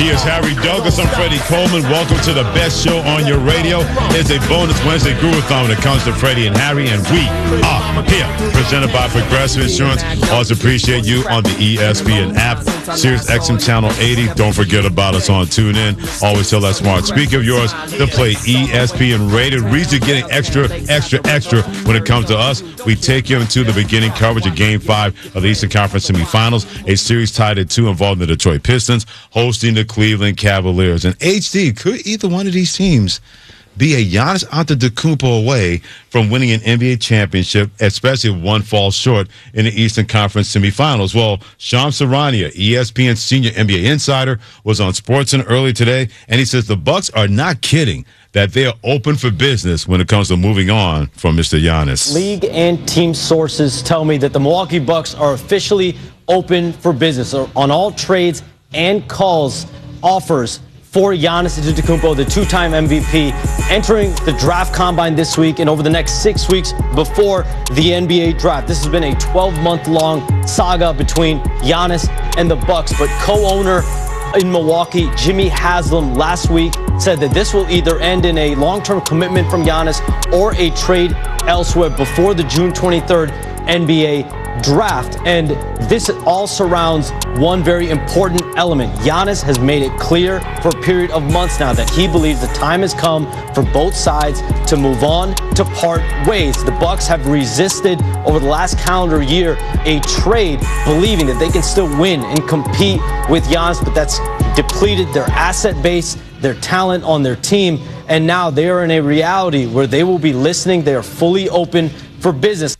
He is Harry Douglas. I'm Freddie Coleman. Welcome to the best show on your radio. It's a bonus Wednesday Groovathon when it comes to Freddie and Harry, and we are here. Presented by Progressive Insurance. Always appreciate you on the ESPN app, Sirius XM Channel 80. Don't forget about us on TuneIn. Always tell that smart speaker of yours to play ESPN Rated. Reason you're getting extra when it comes to us. We take you into the beginning coverage of Game 5 of the Eastern Conference semifinals, a series tied at 2 involving the Detroit Pistons hosting the Cleveland Cavaliers. And HD, could either one of these teams be a Giannis Antetokounmpo away from winning an NBA championship, especially if one falls short in the Eastern Conference semifinals? Well, Shams Charania, ESPN senior NBA insider, was on SportsCenter early today, and he says the Bucks are not kidding that they are open for business when it comes to moving on from Mr. Giannis. League and team sources tell me that the Milwaukee Bucks are officially open for business on all trades and calls, offers for Giannis Antetokounmpo, the two-time MVP, entering the draft combine this week and over the next 6 weeks before the NBA draft. This has been a 12-month-long saga between Giannis and the Bucks, but co-owner in Milwaukee, Jimmy Haslam, last week said that this will either end in a long-term commitment from Giannis or a trade elsewhere before the June 23rd NBA draft. And this all surrounds one very important element. Giannis has made it clear for a period of months now that he believes the time has come for both sides to move on, to part ways. The Bucks have resisted over the last calendar year a trade, believing that they can still win and compete with Giannis, but that's depleted their asset base, their talent on their team, and now they are in a reality where they will be listening. They are fully open for business.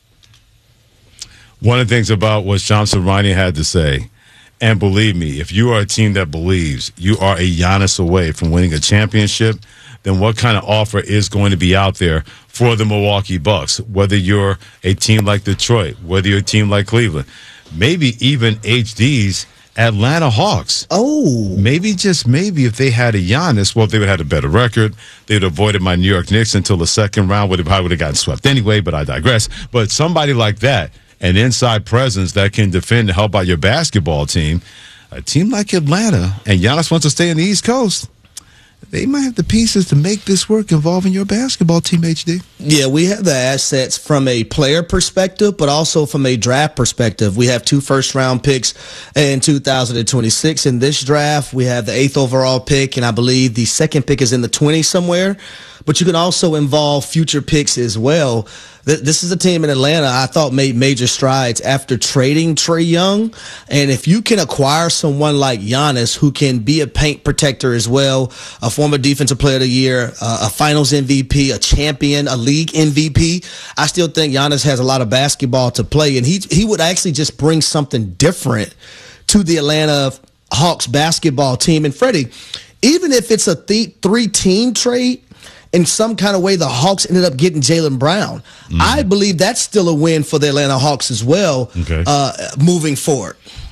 One of the things about what Shams Charania had to say, and believe me, if you are a team that believes you are a Giannis away from winning a championship, then what kind of offer is going to be out there for the Milwaukee Bucks? Whether you're a team like Detroit, whether you're a team like Cleveland, maybe even HD's Atlanta Hawks. Oh. Maybe, just maybe, if they had a Giannis, well, they would have had a better record. They would have avoided my New York Knicks until the second round. Probably would have gotten swept anyway, but I digress. But somebody like that, an inside presence that can defend and help out your basketball team, a team like Atlanta, and Giannis wants to stay on the East Coast, they might have the pieces to make this work involving your basketball team, HD. Yeah, we have the assets from a player perspective, but also from a draft perspective. We have 2 first-round picks in 2026. In this draft, we have the 8th overall pick, and I believe the second pick is in the 20s somewhere. But you can also involve future picks as well. This is a team in Atlanta I thought made major strides after trading Trae Young. And if you can acquire someone like Giannis, who can be a paint protector as well, a former Defensive Player of the Year, a Finals MVP, a champion, a league MVP, I still think Giannis has a lot of basketball to play. And he would actually just bring something different to the Atlanta Hawks basketball team. And Freddie, even if it's a 3-team trade, in some kind of way, the Hawks ended up getting Jaylen Brown. I believe that's still a win for the Atlanta Hawks as well, moving forward.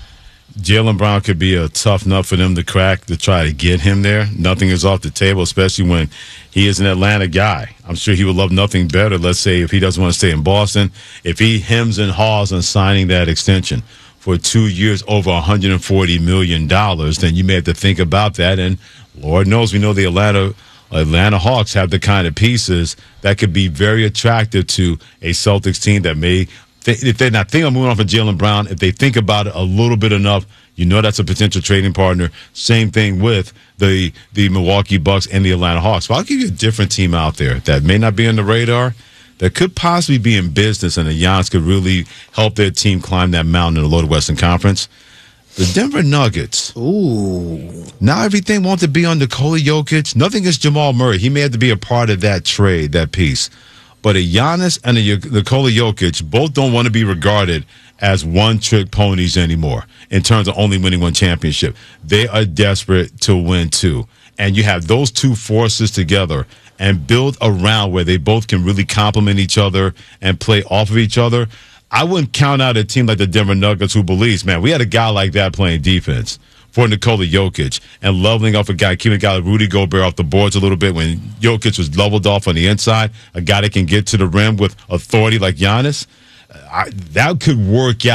Jaylen Brown could be a tough nut for them to crack to try to get him there. Nothing is off the table, especially when he is an Atlanta guy. I'm sure he would love nothing better, let's say, if he doesn't want to stay in Boston, if he hems and haws on signing that extension for 2 years over $140 million, then you may have to think about that. And Lord knows we know the Atlanta Hawks have the kind of pieces that could be very attractive to a Celtics team that may, if they're not thinking of moving on from Jaylen Brown, if they think about it a little bit enough, you know that's a potential trading partner. Same thing with the Milwaukee Bucks and the Atlanta Hawks. But I'll give you a different team out there that may not be on the radar, that could possibly be in business, and the Giannis could really help their team climb that mountain in the Loaded Western Conference. The Denver Nuggets. Ooh. Now everything wants to be on Nikola Jokic. Nothing against Jamal Murray. He may have to be a part of that trade, that piece. But a Giannis and a Nikola Jokic both don't want to be regarded as one-trick ponies anymore in terms of only winning one championship. They are desperate to win two. And you have those two forces together and build around where they both can really complement each other and play off of each other. I wouldn't count out a team like the Denver Nuggets who believes, man, we had a guy like that playing defense for Nikola Jokic and leveling off a guy, keeping a guy like Rudy Gobert off the boards a little bit when Jokic was leveled off on the inside, a guy that can get to the rim with authority like Giannis. That could work out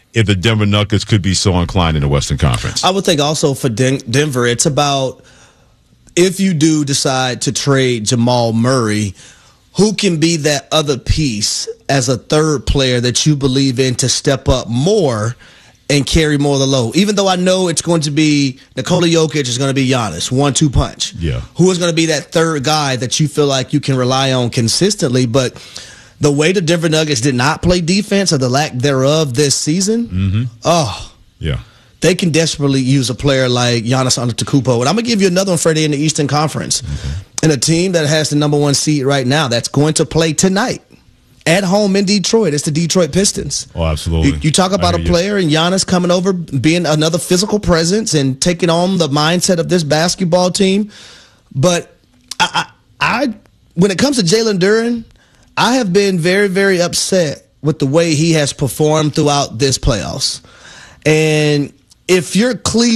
if the Denver Nuggets could be so inclined in the Western Conference. I would think also for Denver, it's about if you do decide to trade Jamal Murray, who can be that other piece as a third player that you believe in to step up more and carry more of the load? Even though I know it's going to be Nikola Jokic, is going to be Giannis, 1-2 punch. Yeah. Who is going to be that third guy that you feel like you can rely on consistently? But the way the Denver Nuggets did not play defense, or the lack thereof this season, yeah, they can desperately use a player like Giannis Antetokounmpo. And I'm going to give you another one, Freddie, in the Eastern Conference. And a team that has the number 1 seed right now that's going to play tonight at home in Detroit. It's the Detroit Pistons. Oh, absolutely. You talk about a player and Giannis coming over, being another physical presence and taking on the mindset of this basketball team. But I when it comes to Jalen Duren, I have been very, very upset with the way he has performed throughout this playoffs. And if you're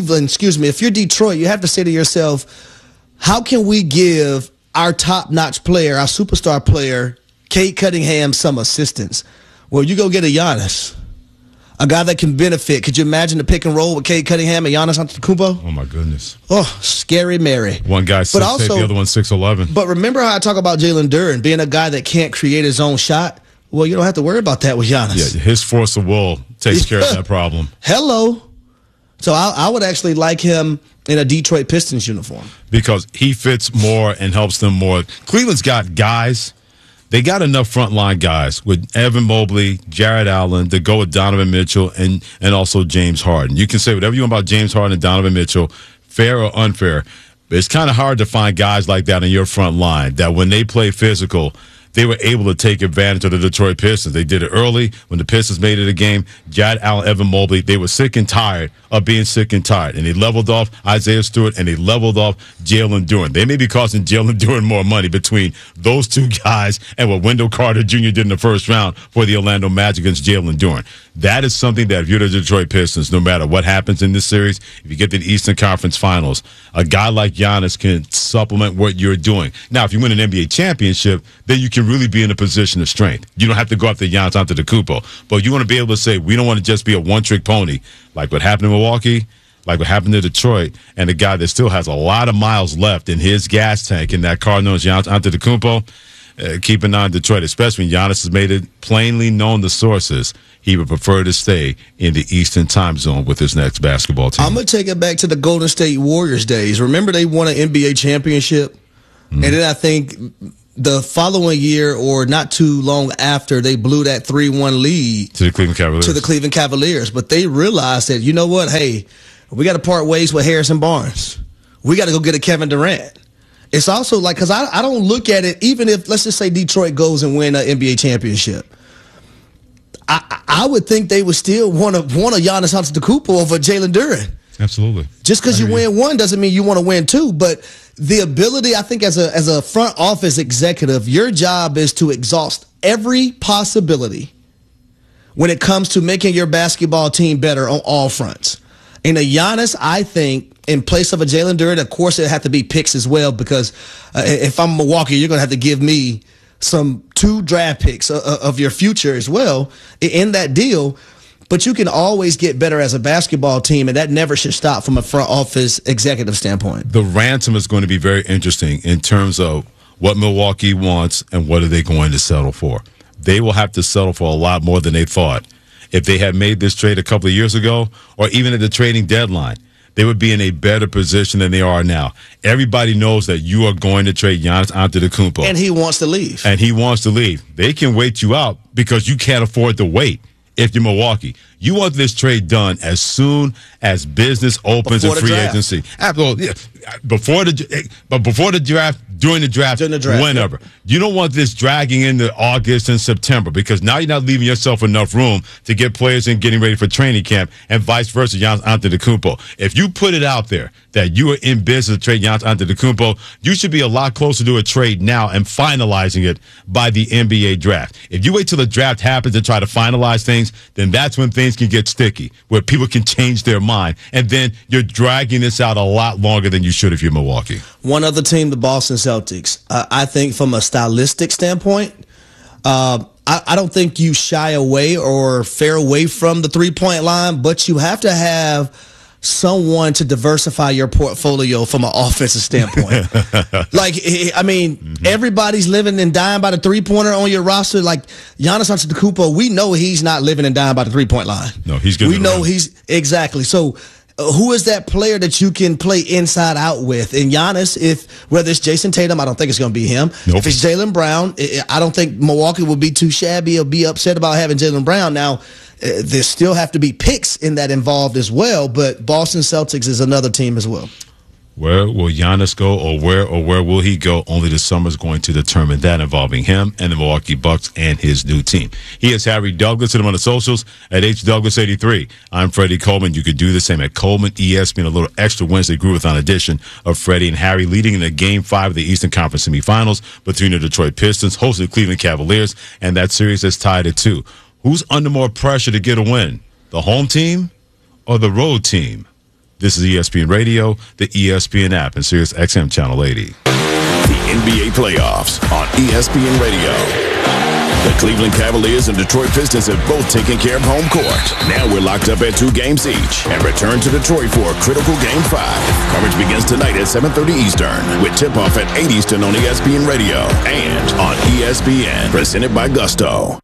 if you're Detroit, you have to say to yourself, how can we give our top-notch player, our superstar player, Cade Cunningham, some assistance? Well, you go get a Giannis, a guy that can benefit. Could you imagine the pick and roll with Cade Cunningham and Giannis Antetokounmpo? Oh, my goodness. Oh, scary Mary. One guy 6'8", the other one 6'11". But remember how I talk about Jalen Duren being a guy that can't create his own shot? Well, you don't have to worry about that with Giannis. Yeah, his force of will takes care of that problem. Hello. So I would actually like him in a Detroit Pistons uniform. Because he fits more and helps them more. Cleveland's got guys. They got enough frontline guys with Evan Mobley, Jared Allen, to go with Donovan Mitchell, and also James Harden. You can say whatever you want about James Harden and Donovan Mitchell, fair or unfair. But it's kind of hard to find guys like that in your front line that when they play physical, they were able to take advantage of the Detroit Pistons. They did it early when the Pistons made it a game. Jared Allen, Evan Mobley, they were sick and tired of being sick and tired. And they leveled off Isaiah Stewart and they leveled off Jalen Duren. They may be costing Jalen Duren more money between those two guys and what Wendell Carter Jr. did in the first round for the Orlando Magic against Jalen Duren. That is something that if you're the Detroit Pistons, no matter what happens in this series, if you get to the Eastern Conference Finals, a guy like Giannis can supplement what you're doing. Now, if you win an NBA championship, then you can really be in a position of strength. You don't have to go after Giannis Antetokounmpo, but you want to be able to say, we don't want to just be a one-trick pony, like what happened in Milwaukee, like what happened to Detroit, and a guy that still has a lot of miles left in his gas tank in that car known as Giannis Antetokounmpo. Keep an eye on Detroit, especially when Giannis has made it plainly known to sources he would prefer to stay in the Eastern time zone with his next basketball team. I'm going to take it back to the Golden State Warriors days. Remember they won an NBA championship? And then I think the following year or not too long after, they blew that 3-1 lead to the Cleveland Cavaliers. But they realized that, you know what, hey, we got to part ways with Harrison Barnes. We got to go get a Kevin Durant. It's also like, because I don't look at it, even if, let's just say Detroit goes and win an NBA championship, I would think they would still want a Giannis Antetokounmpo over Jalen Duren. Absolutely. Just because you win one doesn't mean you want to win two. But the ability, I think, as a front office executive, your job is to exhaust every possibility when it comes to making your basketball team better on all fronts. And a Giannis, I think, in place of a Jalen Duren, of course, it had to be picks as well, because if I'm Milwaukee, you're going to have to give me some 2 draft picks of your future as well in that deal. But you can always get better as a basketball team, and that never should stop from a front office executive standpoint. The ransom is going to be very interesting in terms of what Milwaukee wants and what are they going to settle for. They will have to settle for a lot more than they thought. If they had made this trade a couple of years ago, or even at the trading deadline, they would be in a better position than they are now. Everybody knows that you are going to trade Giannis Antetokounmpo. And he wants to leave. They can wait you out because you can't afford to wait if you're Milwaukee. You want this trade done as soon as business opens in free agency. Absolutely. Before the draft, during the draft, whenever. Yep. You don't want this dragging into August and September, because now you're not leaving yourself enough room to get players in getting ready for training camp, and vice versa, Giannis Antetokounmpo. If you put it out there that you are in business to trade Giannis Antetokounmpo, you should be a lot closer to a trade now and finalizing it by the NBA draft. If you wait till the draft happens and try to finalize things, then that's when things can get sticky, where people can change their mind, and then you're dragging this out a lot longer than you should if you're Milwaukee. One other team, the Boston Celtics. I think from a stylistic standpoint, I don't think you shy away or fare away from the three-point line, but you have to have someone to diversify your portfolio from an offensive standpoint. Everybody's living and dying by the three-pointer on your roster. Like Giannis Antetokounmpo, we know he's not living and dying by the three-point line. No, he's good. We know he's exactly. So who is that player that you can play inside out with? And Giannis, whether it's Jason Tatum, I don't think it's going to be him. Nope. If it's Jaylen Brown, I don't think Milwaukee will be too shabby or be upset about having Jaylen Brown. Now, there still have to be picks in that involved as well, but Boston Celtics is another team as well. Where will Giannis go, or where will he go? Only the summer is going to determine that, involving him and the Milwaukee Bucks and his new team. He is Harry Douglas. Hit him on the socials at HDouglas83. I'm Freddie Coleman. You can do the same at Coleman ESPN. A little extra Wednesday Groovathon edition of Freddie and Harry, leading in the Game 5 of the Eastern Conference semifinals between the Detroit Pistons, hosting the Cleveland Cavaliers, and that series is tied at 2. Who's under more pressure to get a win, the home team or the road team? This is ESPN Radio, the ESPN app, and Sirius XM Channel 80. The NBA playoffs on ESPN Radio. The Cleveland Cavaliers and Detroit Pistons have both taken care of home court. Now we're locked up at 2 games each and return to Detroit for a critical Game 5. Coverage begins tonight at 7:30 Eastern with tip-off at 8 Eastern on ESPN Radio and on ESPN, presented by Gusto.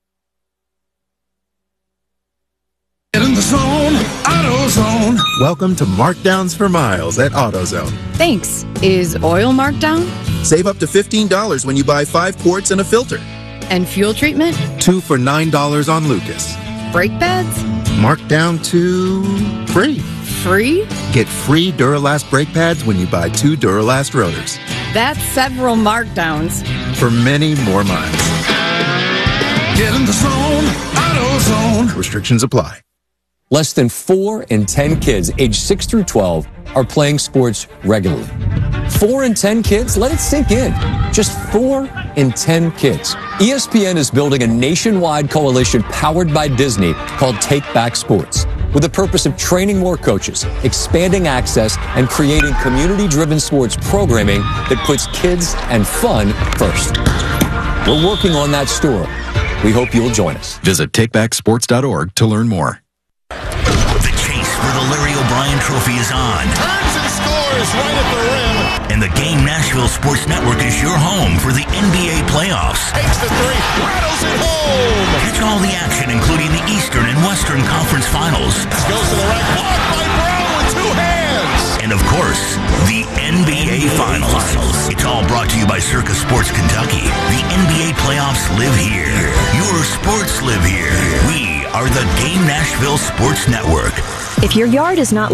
Get in the zone, AutoZone. Welcome to Markdowns for Miles at AutoZone. Thanks. Is oil marked down? Save up to $15 when you buy 5 quarts and a filter. And fuel treatment? 2 for $9 on Lucas. Brake pads? Marked down to free. Free? Get free Duralast brake pads when you buy 2 Duralast rotors. That's several markdowns. For many more miles. Get in the zone, AutoZone. Restrictions apply. Less than 4 in 10 kids aged 6 through 12 are playing sports regularly. 4 in 10 kids? Let it sink in. Just 4 in 10 kids. ESPN is building a nationwide coalition powered by Disney called Take Back Sports, with the purpose of training more coaches, expanding access, and creating community-driven sports programming that puts kids and fun first. We're working on that story. We hope you'll join us. Visit takebacksports.org to learn more. The chase for the Larry O'Brien Trophy is on. Turns and scores right at the rim. And the Game Nashville Sports Network is your home for the NBA playoffs. Takes the 3, rattles it home. Catch all the action, including the Eastern and Western Conference Finals. Goes to the rack, blocked by Brown with 2 hands. And of course, the NBA Finals. It's all brought to you by Circus Sports Kentucky. The NBA playoffs live here. Your sports live here. We are the Game Nashville Sports Network. If your yard is not